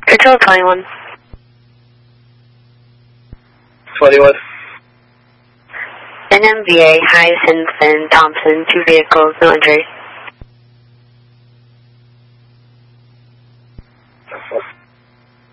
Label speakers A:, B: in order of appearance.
A: Control 21.
B: 21.
A: NMVA, Hyacinth and Thompson, 2 vehicles, no injury.